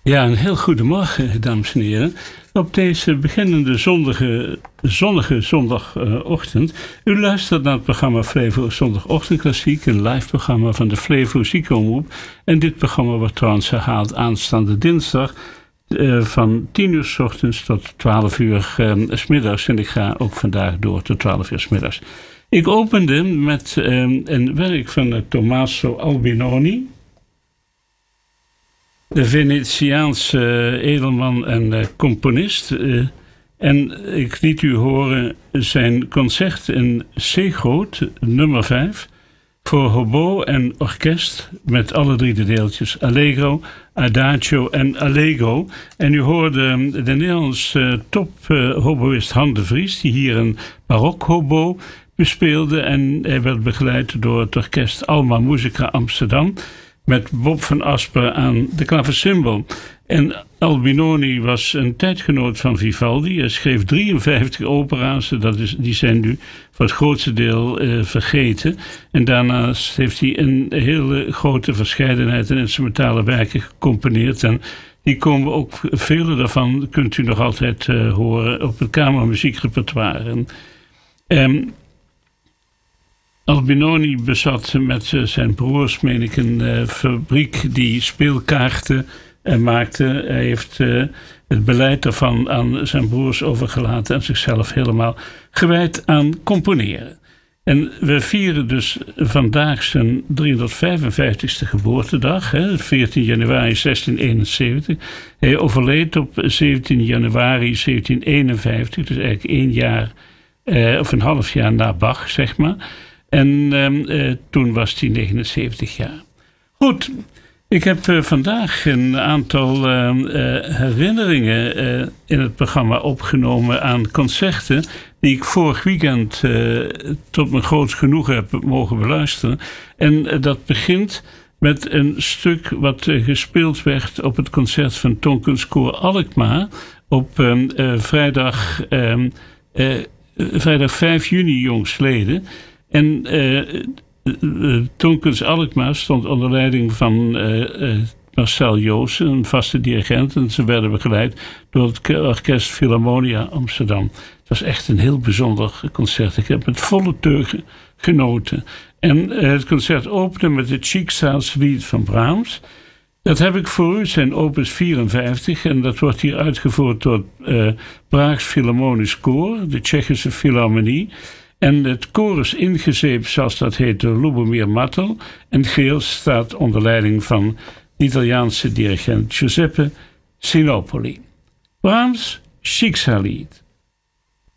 Ja, een heel goedemorgen, dames en heren. Op deze beginnende zonnige zondagochtend. U luistert naar het programma Flevo Zondagochtend Klassiek, een live programma van de Flevo Ziekenomroep. En dit programma wordt trouwens herhaald aanstaande dinsdag van 10 uur 's ochtends tot 12 uur 's middags. En ik ga ook vandaag door tot 12 uur 's middags. Ik opende met een werk van Tommaso Albinoni, de Venetiaanse edelman en componist. En ik liet u horen zijn concert in C-groot, nummer 5... voor hobo en orkest met alle drie de deeltjes Allegro, Adagio en Allegro. En u hoorde de Nederlandse top hoboïst Han de Vries, die hier een barok hobo bespeelde. En hij werd begeleid door het orkest Alma Musica Amsterdam met Bob van Asper aan de klaversymbol. En Albinoni was een tijdgenoot van Vivaldi. Hij schreef 53 opera's. Die zijn nu voor het grootste deel vergeten. En daarnaast heeft hij een hele grote verscheidenheid aan instrumentale werken gecomponeerd. En die komen ook, vele daarvan kunt u nog altijd horen op het kamermuziekrepertoire. Albinoni bezat met zijn broers, meen ik, een fabriek die speelkaarten maakte. Hij heeft het beleid daarvan aan zijn broers overgelaten en zichzelf helemaal gewijd aan componeren. En we vieren dus vandaag zijn 355ste geboortedag, 14 januari 1671. Hij overleed op 17 januari 1751, dus eigenlijk 1 jaar of een half jaar na Bach, zeg maar. En toen was hij 79 jaar. Goed, ik heb vandaag een aantal herinneringen in het programma opgenomen aan concerten die ik vorig weekend tot mijn groot genoegen heb mogen beluisteren. En dat begint met een stuk wat gespeeld werd op het concert van Tonkenskoor Alkmaar op vrijdag 5 juni jongstleden. En Tonkens Alkmaar stond onder leiding van Marcel Joossen, een vaste dirigent. En ze werden begeleid door het orkest Philharmonia Amsterdam. Het was echt een heel bijzonder concert. Ik heb met volle teugen genoten. En het concert opende met het Schicksalslied van Brahms. Dat heb ik voor u, zijn opus 54. En dat wordt hier uitgevoerd door het Praags Philharmonisch Koor, de Tsjechische Philharmonie. En het koor is ingezeept, zoals dat heet, door Lubomir Mattel. En het geheel staat onder leiding van de Italiaanse dirigent Giuseppe Sinopoli. Brahms, Schicksalslied.